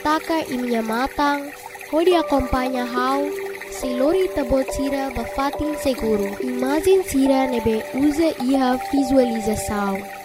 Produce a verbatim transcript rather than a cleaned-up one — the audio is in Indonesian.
taka iminya matang, hodi acompanha hau, se lori tabot sira bafatin seguro. Imagem sira nebe usa iha visualização.